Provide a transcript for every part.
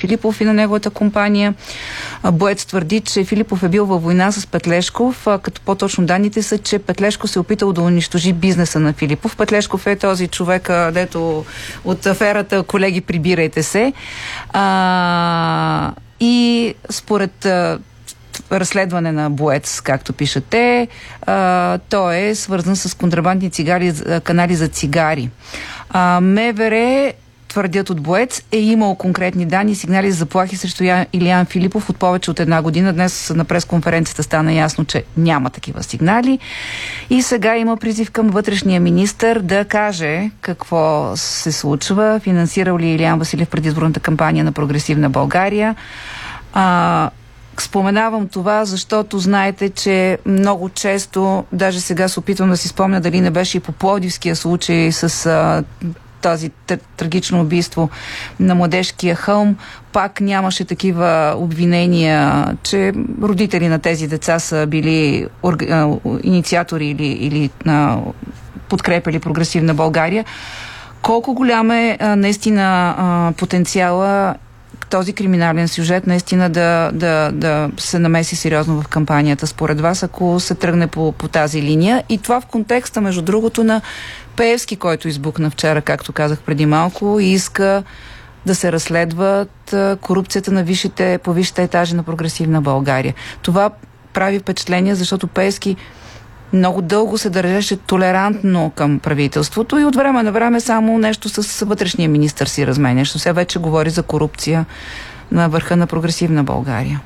Филипов и на неговата компания. Боец твърди, че Филипов е бил във война с Петлешков, като по-точно данните са, че Петлешков се е опитал да унищожи бизнеса на Филипов. Петлешков е този човек, дето от аферата "Колеги, прибирайте се". И според разследване на Боец, както пишете, той е свързан с контрабандни канали за цигари. МВР, твърдят от Боец, е имал конкретни данни, сигнали за заплахи срещу Илиян Филипов от повече от една година. Днес на пресконференцията стана ясно, че няма такива сигнали. И сега има призив към вътрешния министър да каже какво се случва. Финансирал ли Илиян Василев предизборната кампания на Прогресивна България? Споменавам това, защото знаете, че много често, даже сега се опитвам да си спомня дали не беше и по Пловдивския случай с тази трагично убийство на Младежкия хълм, пак нямаше такива обвинения, че родители на тези деца са били инициатори или подкрепили Прогресивна България. Колко голям е наистина потенциала този криминален сюжет наистина да се намеси сериозно в кампанията, според вас, ако се тръгне по тази линия? И това в контекста, между другото, на Пеевски, който избухна вчера, както казах преди малко, и иска да се разследват корупцията по висшите етажи на Прогресивна България. Това прави впечатление, защото Пеевски много дълго се държеше толерантно към правителството и от време на време само нещо с вътрешния министър си разменяше. Все вече говори за корупция на върха на Прогресивна България.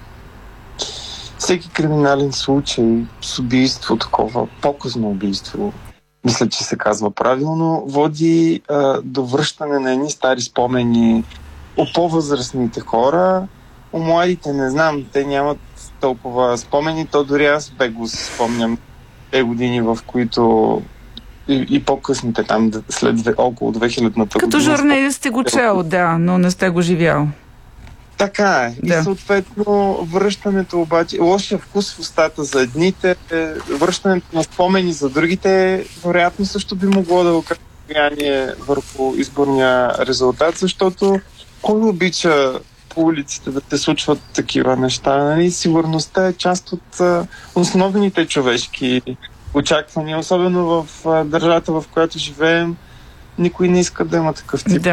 Всеки криминален случай с убийство, такова по-късно убийство, мисля, че се казва правилно, води до връщане на едни стари спомени у по-възрастните хора. У младите не знам, те нямат толкова спомени, то дори аз бегло си спомням години, в които и по-късните там, след около 2000-та година. Като журналист сте го чел, да, но не сте го живял. Така е. Да. И съответно връщането обаче, лошия вкус в устата за едните, връщането на спомени за другите, вероятно също би могло да окаже влияние върху изборния резултат, защото кой обича по улиците да се случват такива неща? Нали? Сигурността е част от основните човешки очаквания, особено в държавата, в която живеем. Никой не иска да има такъв тип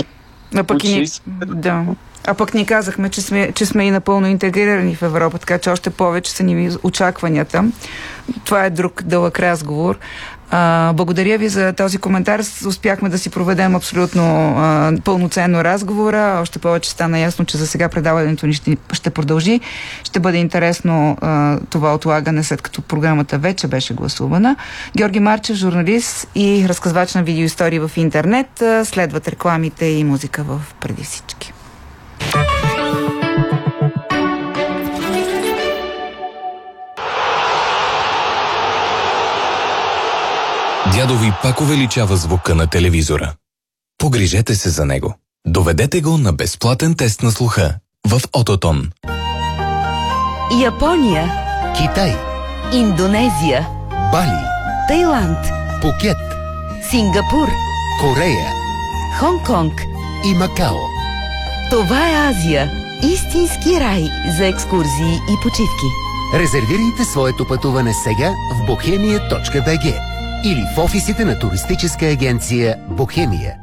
А пък ни казахме, че сме и напълно интегрирани в Европа, така че още повече са ни очакванията. Това е друг дълъг разговор. Благодаря ви за този коментар. Успяхме да си проведем абсолютно пълноценно разговора. Още повече стана ясно, че за сега предаването ни ще продължи. Ще бъде интересно това отлагане, след като програмата вече беше гласувана. Георги Марчев, журналист и разказвач на видеоистории в интернет. Следват рекламите и музика в Преди всички. Дядо ви пак увеличава звука на телевизора. Погрижете се за него. Доведете го на безплатен тест на слуха в Ототон. Япония, Китай, Индонезия, Бали, Тайланд, Пукет, Сингапур, Корея, Хонг-Конг и Макао. Това е Азия. Истински рай за екскурзии и почивки. Резервирайте своето пътуване сега в bohemia.bg или в офисите на туристическа агенция Бохемия.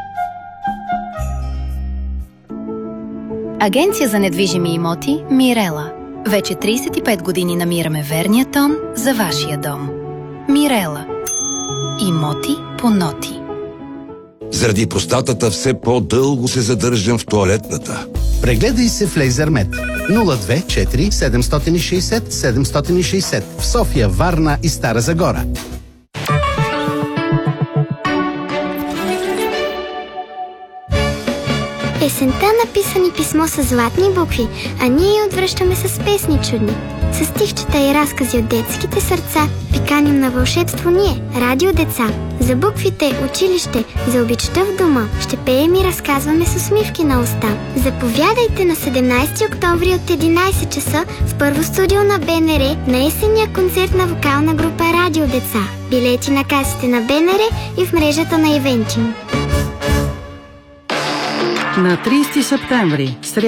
Агенция за недвижими имоти Мирела. Вече 35 години намираме верния тон за вашия дом. Мирела. Имоти по ноти. Заради простатата все по-дълго се задържам в тоалетната. Прегледай се в Лейзермед. 024 760 760 в София, Варна и Стара Загора. Есента написани писмо с златни букви, а ние я отвръщаме с песни чудни. С стихчета и разкази от детските сърца ви каним на вълшебство ние, Радио Деца. За буквите, училище, за обичта в дома ще пеем и разказваме с усмивки на уста. Заповядайте на 17 октомври от 11 часа в първо студио на БНР на есенния концерт на вокална група Радио Деца. Билети на касите на БНР и в мрежата на Ивенчим. На 30 септември,